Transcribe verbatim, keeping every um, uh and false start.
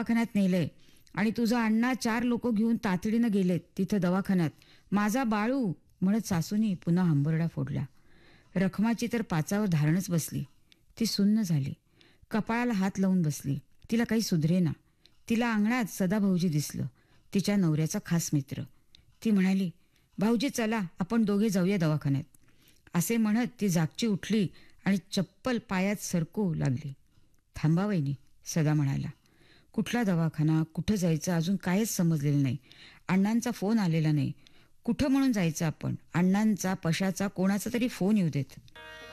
दवाखान्यात नेलंय आणि तुझा अण्णा चार लोक घेऊन तातडीनं गेलेत तिथं दवाखान्यात. माझा बाळू म्हणत सासूनी पुन्हा हंबरडा फोडला. रखमाची तर पाचावर धारणच बसली. ती सुन्न झाली. कपाळाला हात लावून बसली. तिला काही सुधरेना. तिला अंगणात सदाभाऊजी दिसलं, तिच्या नवऱ्याचा खास मित्र. ती म्हणाली, भाऊजी चला आपण दोघे जाऊया दवाखान्यात. असे म्हणत ती जागची उठली आणि चप्पल पायात सरकू लागली. थांबा वहिनी, सदा म्हणाला. कुठला दवाखाना, कुठं जायचं अजून कायच समजलेलं नाही. अण्णांचा फोन आलेला नाही. कुठं म्हणून जायचं आपण? अण्णांचा, पशाचा, कोणाचा तरी फोन येऊ देत.